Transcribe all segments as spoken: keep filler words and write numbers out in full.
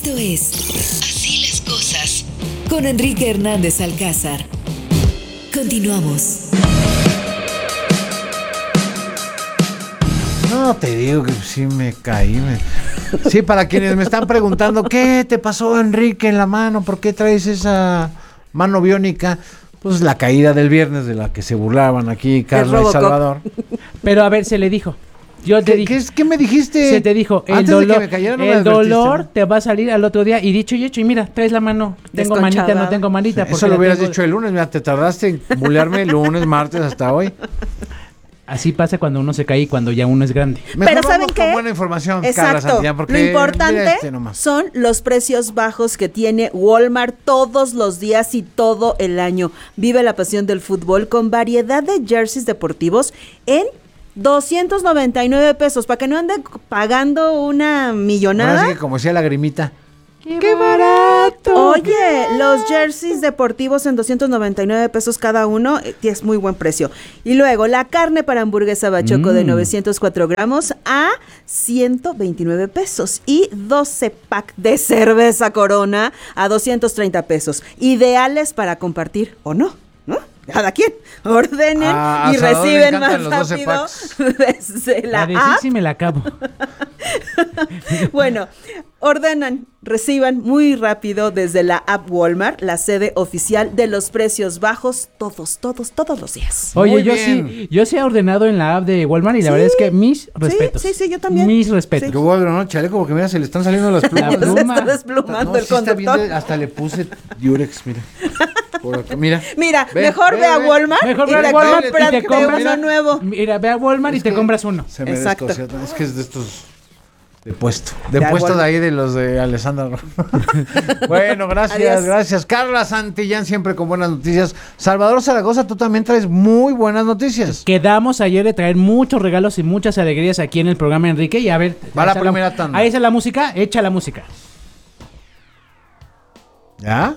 Esto es Así las Cosas con Enrique Hernández Alcázar. Continuamos. No, te digo que sí me caí. Me... Sí, para quienes me están preguntando, ¿qué te pasó, Enrique, en la mano? ¿Por qué traes esa mano biónica? Pues la caída del viernes de la que se burlaban aquí Carla y Salvador. Pero a ver, se le dijo. Yo te ¿Qué, dije. ¿qué, ¿Qué me dijiste? Se te dijo, el Antes dolor, de que me cayera, no me el dolor advertiste, ¿no? te va a salir al otro día. Y dicho y hecho, y mira, traes la mano. Tengo Desconchada. manita, no tengo manita. Eso lo la hubieras tengo- dicho el lunes, mira, te tardaste en bulearme lunes, martes, hasta hoy. Así pasa cuando uno se cae y cuando ya uno es grande. Mejor Pero ¿saben vamos qué? con buena información, Carla Exacto. Santillán, porque Lo importante mira este nomás. son los precios bajos que tiene Walmart todos los días y todo el año. Vive la pasión del fútbol con variedad de jerseys deportivos en doscientos noventa y nueve pesos, para que no anden pagando una millonada. Ahora sí que como decía la grimita. ¡Qué barato! Oye, los jerseys deportivos en doscientos noventa y nueve pesos cada uno, eh, es muy buen precio. Y luego la carne para hamburguesa bachoco Mm. de novecientos cuatro gramos a ciento veintinueve pesos. Y doce pack de cerveza Corona a doscientos treinta pesos. Ideales para compartir o no, ¿no? Cada quien ordenen Ah, a y Salvador le reciben encantan más los doce rápido packs. desde la La de sí, app. sí me la acabo. Bueno, ordenan, reciban muy rápido desde la app Walmart, la sede oficial de los precios bajos, todos, todos, todos los días. Oye, Muy yo bien. sí, yo sí he ordenado en la app de Walmart y la Sí, verdad es que mis respetos. sí, sí, yo también. Mis respetos. Sí. Qué bueno, ¿no? Chaleco, porque mira, se le están saliendo las La plumas. Se pluma. está desplumando No, el sí está bien conductor. de- hasta le puse Durex, mira. Por acá, mira. Mira, Ve, mejor ve, ve, a ve. Walmart Mejor y ve a te Walmart y compras te de compras uno nuevo. Mira, ve a Walmart y Es te que compras uno. Se me Exacto. descoció. Es que es de estos de puesto. De, De puesto de Walmart. ahí de los de Alessandro. Bueno, gracias, Adiós. gracias. Carla Santillán siempre con buenas noticias. Salvador Zaragoza, tú también traes muy buenas noticias. Quedamos ayer de traer muchos regalos y muchas alegrías aquí en el programa, Enrique. Y a ver, Va la echa primera tanda. Ahí está la música, echa la música. ¿Ya?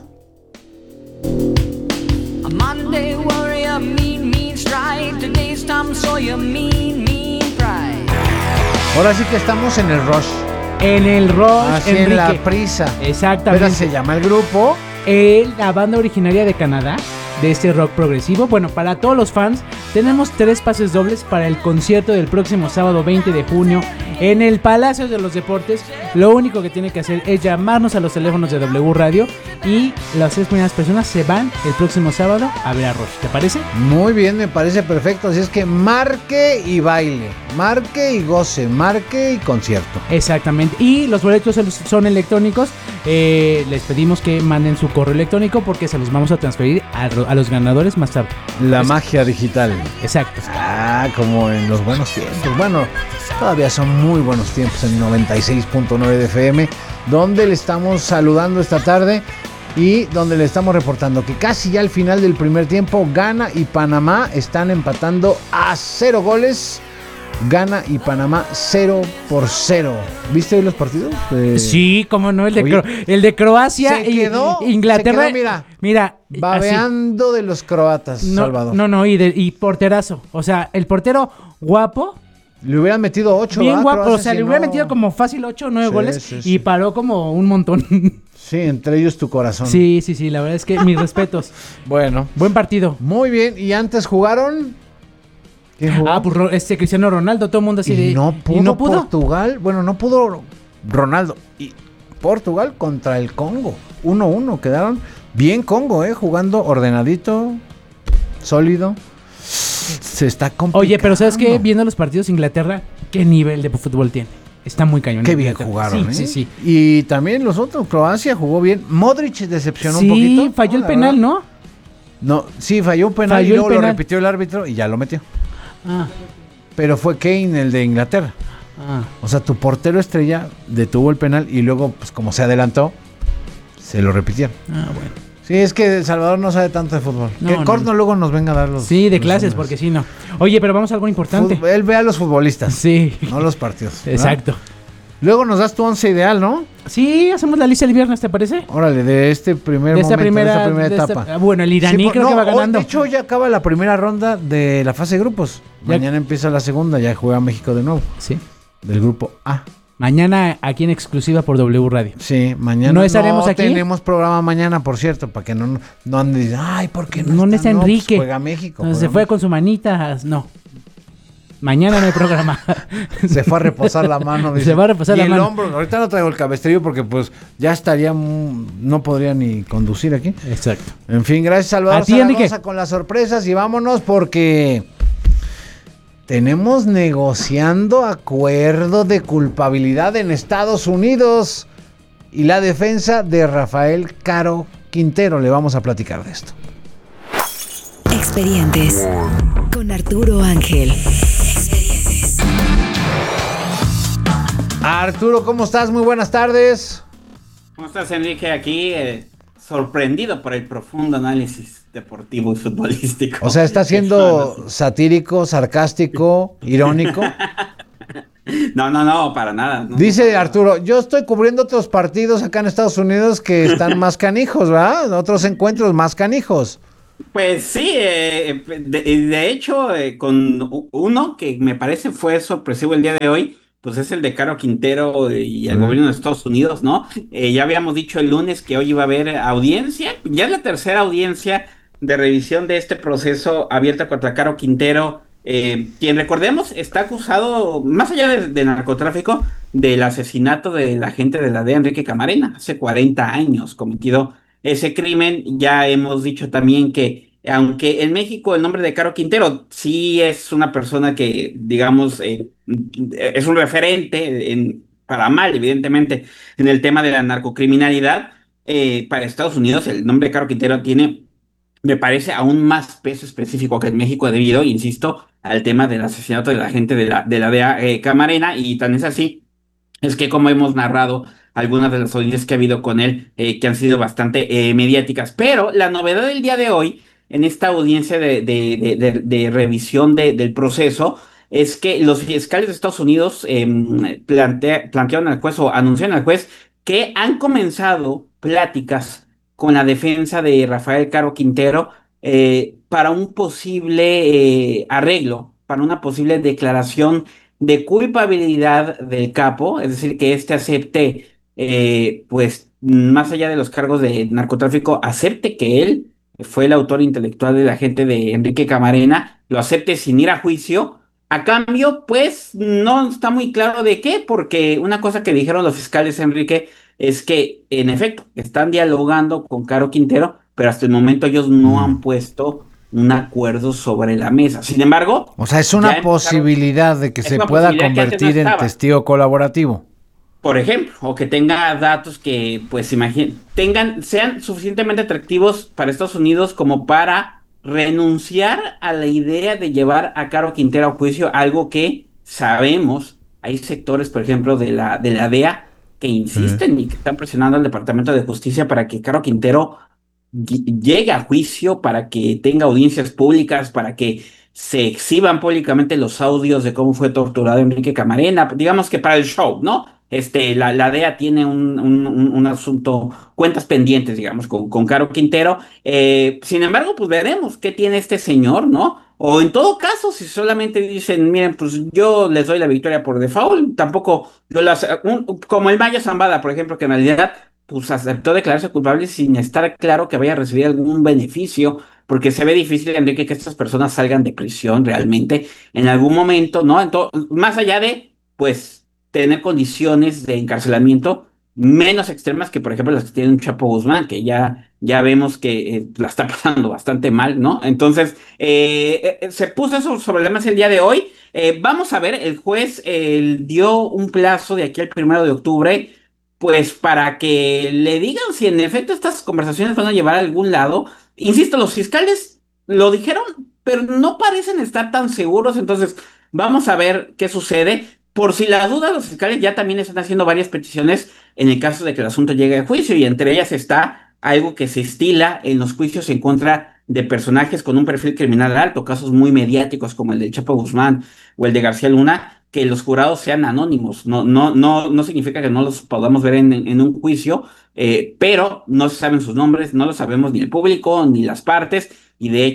A Monday warrior, mean, mean strike. Today's Tom Sawyer, mean, mean pride. Ahora sí que estamos en el rush. En el rock, Así Enrique. en la prisa. Exactamente. Pero se llama el grupo. Eh, la banda originaria de Canadá, de este rock progresivo. Bueno, para todos los fans, tenemos tres pases dobles para el concierto del próximo sábado veinte de junio en el Palacio de los Deportes. Lo único que tiene que hacer es llamarnos a los teléfonos de W Radio y las tres primeras personas se van el próximo sábado a ver a Rush. ¿Te parece? Muy bien, me parece perfecto. Así es que marque y baile, marque y goce, marque y concierto. Exactamente. Y los boletos son- son electrónicos. Eh, les pedimos que manden su correo electrónico porque se los vamos a transferir a, ro- a los ganadores más tarde. La Es- magia digital. Exacto. Ah, como en los buenos tiempos. Bueno, todavía son muy buenos tiempos en noventa y seis punto nueve de F M, donde le estamos saludando esta tarde y donde le estamos reportando que casi ya al final del primer tiempo, Ghana y Panamá están empatando a cero goles. Ghana y Panamá cero por cero. ¿Viste hoy los partidos? Eh, Sí, como no, el de, Oye, Cro- el de Croacia se y quedó, Inglaterra. se quedó, mira, mira, así. Babeando de los croatas, No, Salvador. no, no, y, de, y porterazo. O sea, el portero guapo, Le hubieran metido ocho. bien ¿verdad? guapo. O Croacia, sea, si le hubiera no- metido como fácil ocho o nueve Sí, goles sí, y sí. paró como un montón. Sí, entre ellos tu corazón. Sí, sí, sí, la verdad es que mis respetos. Bueno, Buen partido. muy bien. ¿Y antes jugaron? ¿Quién jugó? Ah, pues Ro- este Cristiano Ronaldo, todo el mundo así de. y no pudo, y no pudo. Portugal. Bueno, no pudo Ronaldo. Y Portugal contra el Congo. uno uno. Quedaron bien Congo, ¿eh? Jugando ordenadito, sólido. Se está complicando. Oye, pero ¿sabes qué? Viendo los partidos de Inglaterra, ¿qué nivel de fútbol tiene? Está muy cañón. Qué bien Inglaterra. jugaron, Sí, ¿eh? sí, sí. Y también los otros. Croacia jugó bien. Modric decepcionó Sí, un poquito. falló ¿no? el La penal, verdad. ¿no? No, sí, falló un penal Falló y el luego lo penal. repitió el árbitro y ya lo metió. Ah, Pero fue Kane el de Inglaterra. ah. O sea, tu portero estrella detuvo el penal y luego, pues como se adelantó, se lo repitieron. Ah, bueno. Sí, es que Salvador no sabe tanto de fútbol. No, que no, Corno no. luego nos venga a dar los... Sí, de los clases, nombres. porque sí, no. Oye, pero vamos a algo importante. Fútbol- él ve a los futbolistas, Sí, no los partidos. ¿verdad? exacto. Luego nos das tu once ideal, ¿no? Sí, hacemos la lista el viernes, ¿te parece? Órale, de este primer De esta momento, primera, de esta primera de esta- etapa. ah, bueno, el iraní Sí, creo no, que va hoy, ganando. de hecho, ya acaba la primera ronda de la fase de grupos. Ya- Mañana empieza la segunda, ya juega México de nuevo. Sí. Del grupo A. Mañana aquí en exclusiva por W Radio. Sí, mañana ¿No estaremos aquí? tenemos programa mañana, por cierto, para que no, no anden diciendo, ay, ¿por qué no, ¿Dónde está No, pues Enrique? juega México. Se juega fue con su manita. No. Mañana no hay programa. Se fue a reposar la mano. Dice. Se va a reposar y la el mano. hombro. Ahorita no traigo el cabestrillo porque pues ya estaría, mm, no podría ni conducir aquí. Exacto. En fin, gracias Salvador A ti, Enrique. Zaragoza con las sorpresas y vámonos porque tenemos negociando acuerdo de culpabilidad en Estados Unidos y la defensa de Rafael Caro Quintero. Le vamos a platicar de esto. Expedientes con Arturo Ángel. Expedientes. Arturo, ¿cómo estás? Muy buenas tardes. ¿Cómo estás, Enrique? Aquí eh, sorprendido por el profundo análisis deportivo y futbolístico. O sea, ¿está siendo satírico, sarcástico, irónico? No, no, no, para nada. No, Dice no, Arturo, yo estoy cubriendo otros partidos acá en Estados Unidos que están más canijos, ¿verdad? Otros encuentros más canijos. Pues sí, eh, de, de hecho, eh, con uno que me parece fue sorpresivo el día de hoy, pues es el de Caro Quintero y el Mm. gobierno de Estados Unidos, ¿no? Eh, ya habíamos dicho el lunes que hoy iba a haber audiencia, ya es la tercera audiencia de revisión de este proceso abierta contra Caro Quintero, eh, quien recordemos está acusado, más allá de, de narcotráfico, del asesinato del agente de la D E A, Enrique Camarena, hace cuarenta años cometido ese crimen. Ya hemos dicho también que, aunque en México el nombre de Caro Quintero sí es una persona que, digamos, eh, es un referente, en, para mal, evidentemente, en el tema de la narcocriminalidad, eh, para Estados Unidos el nombre de Caro Quintero tiene, me parece, aún más peso específico que en México debido, insisto, al tema del asesinato de la agente de la, de la D E A, eh, Camarena, y tan es así, es que como hemos narrado algunas de las audiencias que ha habido con él, eh, que han sido bastante eh, mediáticas. Pero la novedad del día de hoy, en esta audiencia de, de, de, de, de revisión de, del proceso, es que los fiscales de Estados Unidos eh, plantea, plantearon al juez o anunciaron al juez que han comenzado pláticas con la defensa de Rafael Caro Quintero eh, para un posible eh, arreglo, para una posible declaración de culpabilidad del capo, es decir, que éste acepte, eh, pues, más allá de los cargos de narcotráfico, acepte que él fue el autor intelectual de la gente de Enrique Camarena, lo acepte sin ir a juicio. A cambio, pues, no está muy claro de qué, porque una cosa que dijeron los fiscales, Enrique, es que, en efecto, están dialogando con Caro Quintero, pero hasta el momento ellos no han puesto un acuerdo sobre la mesa. Sin embargo, o sea, es una posibilidad de que es se una pueda posibilidad que antes no convertir en estaba. testigo colaborativo. Por ejemplo, o que tenga datos que, pues, imaginen, tengan, sean suficientemente atractivos para Estados Unidos como para renunciar a la idea de llevar a Caro Quintero a juicio, algo que sabemos, hay sectores, por ejemplo, de la, de la D E A que insisten y que están presionando al Departamento de Justicia para que Caro Quintero ll- llegue a juicio, para que tenga audiencias públicas, para que se exhiban públicamente los audios de cómo fue torturado Enrique Camarena, digamos que para el show, ¿no? Este, la, la D E A tiene un, un, un, un asunto, cuentas pendientes, digamos, con, con Caro Quintero. Eh, sin embargo, pues veremos qué tiene este señor, ¿no? O en todo caso, si solamente dicen, miren, pues yo les doy la victoria por default, tampoco, yo las, un, como el Maya Zambada, por ejemplo, que en realidad, pues aceptó declararse culpable sin estar claro que vaya a recibir algún beneficio, porque se ve difícil, Enrique, que estas personas salgan de prisión realmente en algún momento, ¿no? Entonces, más allá de, pues, tener condiciones de encarcelamiento menos extremas que, por ejemplo, las que tiene un Chapo Guzmán, que ya, ya vemos que eh, la está pasando bastante mal, ¿no? Entonces, eh, eh, se puso eso sobre la mesa el día de hoy. Eh, vamos a ver, el juez eh, dio un plazo de aquí al primero de octubre, pues para que le digan si en efecto estas conversaciones van a llevar a algún lado. Insisto, los fiscales lo dijeron, pero no parecen estar tan seguros, entonces vamos a ver qué sucede. Por si la duda, los fiscales ya también están haciendo varias peticiones en el caso de que el asunto llegue a juicio, y entre ellas está algo que se estila en los juicios en contra de personajes con un perfil criminal alto, casos muy mediáticos como el del Chapo Guzmán o el de García Luna, que los jurados sean anónimos. No, no, no, no significa que no los podamos ver en, en un juicio, eh, pero no se saben sus nombres, no lo sabemos ni el público ni las partes, y de hecho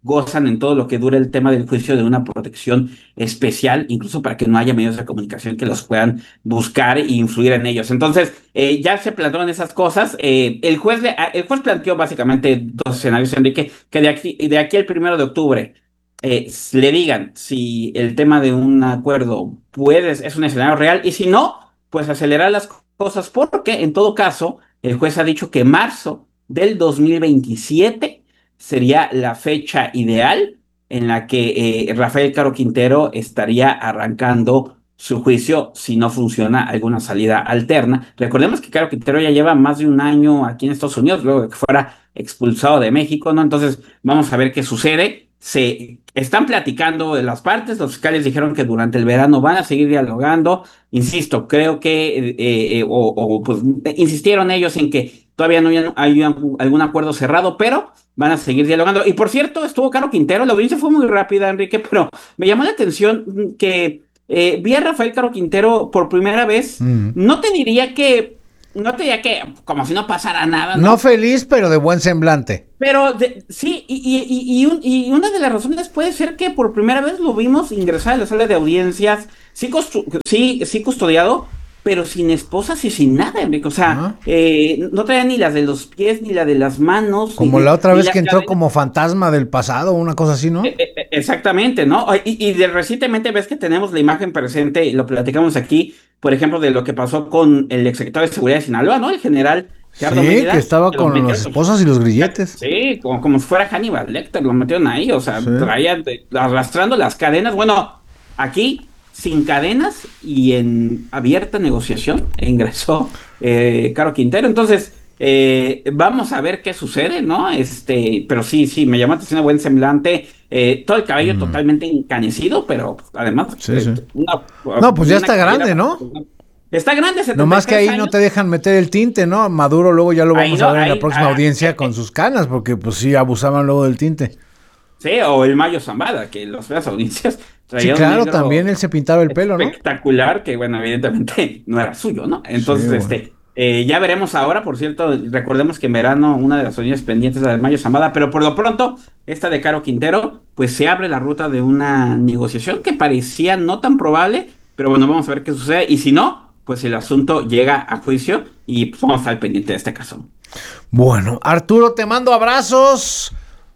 gozan en todo lo que dure el tema del juicio de una protección especial, incluso para que no haya medios de comunicación que los puedan buscar e influir en ellos. Entonces, eh, ya se plantearon esas cosas. Eh, el, juez le, el juez planteó básicamente dos escenarios, Enrique, que de aquí, de aquí al primero de octubre eh, le digan si el tema de un acuerdo puede, es un escenario real, y si no, pues acelerar las cosas, porque en todo caso, el juez ha dicho que marzo del dos mil veintisiete sería la fecha ideal en la que eh, Rafael Caro Quintero estaría arrancando su juicio si no funciona alguna salida alterna. Recordemos que Caro Quintero ya lleva más de un año aquí en Estados Unidos, luego de que fuera expulsado de México, ¿no? Entonces, vamos a ver qué sucede. Se están platicando de las partes, los fiscales dijeron que durante el verano van a seguir dialogando. Insisto, creo que, eh, eh, o, o pues insistieron ellos en que todavía no hay, hay algún acuerdo cerrado, pero van a seguir dialogando. Y por cierto, estuvo Caro Quintero, la audiencia fue muy rápida, Enrique, pero me llamó la atención que eh, vi a Rafael Caro Quintero por primera vez. Mm. No te diría que, no te diría que, como si no pasara nada. No, no feliz, pero de buen semblante. Pero de, sí, y, y, y, un, y una de las razones puede ser que por primera vez lo vimos ingresar a la sala de audiencias, sí, costu- sí, sí custodiado, pero sin esposas y sin nada, Enrique. O sea, uh-huh. eh, no traía ni las de los pies, ni la de las manos. Como ni, la otra vez la, que entró de... como fantasma del pasado, una cosa así, ¿no? Eh, eh, exactamente, ¿no? Y, y de, recientemente ves que tenemos la imagen presente, lo platicamos aquí, por ejemplo, de lo que pasó con el exsecretario de Seguridad de Sinaloa, ¿no? El general Gerardo Sí, Medina, que estaba que con metió, las esposas y los grilletes. Sí, como, como si fuera Hannibal Lecter, lo metieron ahí, o sea, sí. traía de, arrastrando las cadenas. Bueno, aquí sin cadenas y en abierta negociación ingresó eh, Caro Quintero. Entonces, eh, vamos a ver qué sucede, ¿no? Este, pero sí, sí, me llamó la atención, buen semblante, eh, todo el cabello mm. totalmente encanecido, pero además... Sí, eh, sí. Una, no, pues ya está cabellera, grande, ¿no? Está grande, nomás que ahí años. No te dejan meter el tinte, ¿no? Maduro luego ya lo vamos no, a ver ahí, en la próxima ah, audiencia ah, con eh, sus canas, porque pues sí abusaban luego del tinte. Sí, o el Mayo Zambada, que los veas audiencias sí, claro, también él se pintaba el pelo, ¿no? Espectacular, que bueno, evidentemente no era suyo, ¿no? Entonces, sí, este, bueno. eh, ya veremos ahora, por cierto, recordemos que en verano una de las audiencias pendientes es la del Mayo Zambada, pero por lo pronto, esta de Caro Quintero, pues se abre la ruta de una negociación que parecía no tan probable, pero bueno, vamos a ver qué sucede, y si no, pues el asunto llega a juicio y pues vamos a estar pendiente de este caso. Bueno, Arturo, te mando abrazos.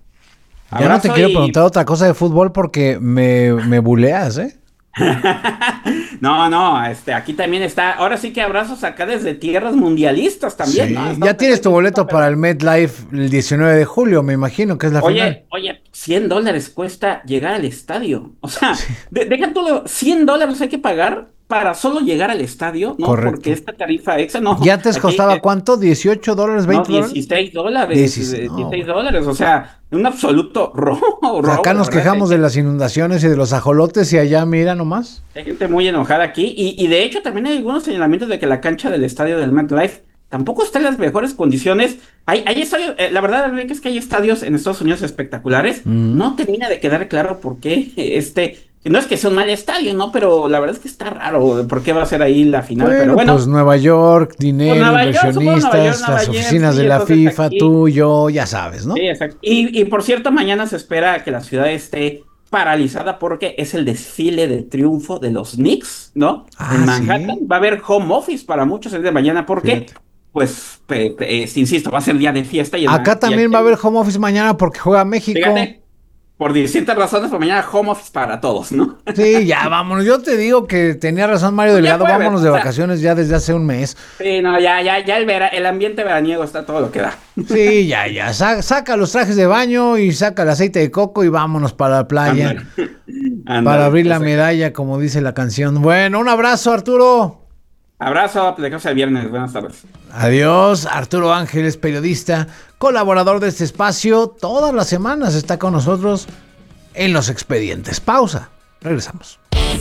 Ya no te quiero y... preguntar otra cosa de fútbol porque me, me buleas, ¿eh? no, no, este, aquí también está, ahora sí que abrazos acá desde tierras mundialistas también, sí, ¿no? Ya tienes tu boleto para el MetLife el diecinueve de julio, me imagino que es la oye, final. Oye, oye, cien dólares cuesta llegar al estadio, o sea, sí. de, deja todo, cien dólares hay que pagar para solo llegar al estadio, ¿no? Correcto. Porque esta tarifa extra no. ¿Y antes aquí, costaba eh, cuánto? ¿dieciocho dólares? ¿veinte no, dieciséis dólares. dieciséis, no. dieciséis dólares, o sea, un absoluto robo. O sea, acá nos quejamos de las inundaciones y de los ajolotes y allá mira nomás. Hay gente muy enojada aquí y, y de hecho también hay algunos señalamientos de que la cancha del estadio del MetLife tampoco está en las mejores condiciones. Hay, hay estadios, eh, la verdad es que hay estadios en Estados Unidos espectaculares. Mm. No termina de quedar claro por qué este... No es que sea un mal estadio, ¿no? Pero la verdad es que está raro por qué va a ser ahí la final. Bueno, pero bueno, pues Nueva York, dinero, pues Nueva inversionistas, York, Nueva York, Nueva las York, oficinas sí, de la FIFA, aquí. Tú, yo, ya sabes, ¿no? Sí, exacto. Y, y por cierto, mañana se espera que la ciudad esté paralizada porque es el desfile de triunfo de los Knicks, ¿no? Ah, en Manhattan. ¿Sí? Va a haber home office para muchos el de mañana porque... Fíjate. Pues, eh, eh, insisto, va a ser día de fiesta. Y acá también va a haber home office mañana porque juega México. Fíjate. Por distintas razones, por mañana home office para todos, ¿no? Sí, ya vámonos. Yo te digo que tenía razón Mario Delgado, vámonos ver, de vacaciones ya desde hace un mes. Sí, no, ya, ya, ya el, vera, el ambiente veraniego está todo lo que da. Sí, ya, ya. Sa- saca los trajes de baño y saca el aceite de coco y vámonos para la playa. Andale. Andale, para abrir la medalla, como dice la canción. Bueno, un abrazo, Arturo. Abrazo, platicamos el viernes. Buenas tardes. Adiós, Arturo Ángeles, periodista, colaborador de este espacio. Todas las semanas está con nosotros en Los Expedientes. Pausa, regresamos.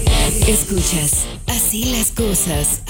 Escuchas Así las cosas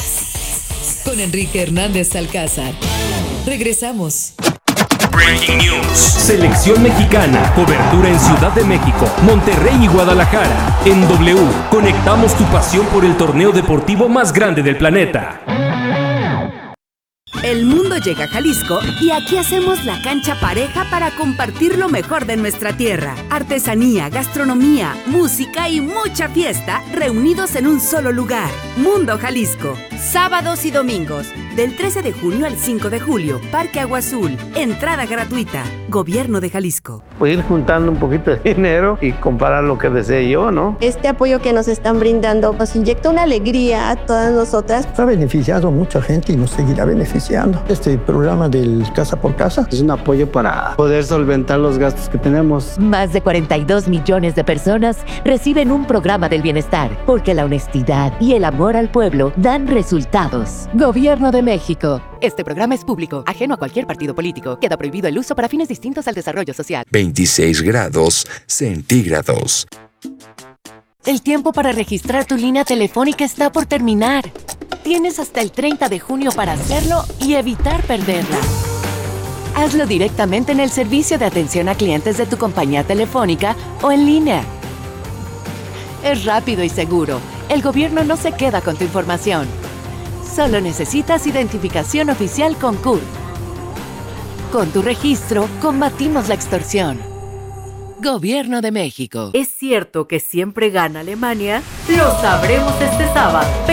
con Enrique Hernández Alcázar. Regresamos. Breaking News. Selección mexicana. Cobertura en Ciudad de México, Monterrey y Guadalajara. En W, conectamos tu pasión por el torneo deportivo más grande del planeta. El mundo llega a Jalisco y aquí hacemos la cancha pareja para compartir lo mejor de nuestra tierra. Artesanía, gastronomía, música y mucha fiesta reunidos en un solo lugar. Mundo Jalisco. Sábados y domingos. Del trece de junio al cinco de julio. Parque Agua Azul. Entrada gratuita. Gobierno de Jalisco. Pues ir juntando un poquito de dinero y comprar lo que desee yo, ¿no? Este apoyo que nos están brindando nos inyecta una alegría a todas nosotras. Ha beneficiado a mucha gente y nos seguirá beneficiando. Este programa del Casa por Casa es un apoyo para poder solventar los gastos que tenemos. Más de cuarenta y dos millones de personas reciben un programa del bienestar, porque la honestidad y el amor al pueblo dan resultados. Gobierno de México. Este programa es público, ajeno a cualquier partido político. Queda prohibido el uso para fines distintos al desarrollo social. veintiséis grados centígrados. El tiempo para registrar tu línea telefónica está por terminar. Tienes hasta el treinta de junio para hacerlo y evitar perderla. Hazlo directamente en el servicio de atención a clientes de tu compañía telefónica o en línea. Es rápido y seguro. El gobierno no se queda con tu información. Solo necesitas identificación oficial con C U R. Con tu registro, combatimos la extorsión. Gobierno de México. ¿Es cierto que siempre gana Alemania? Lo sabremos este sábado.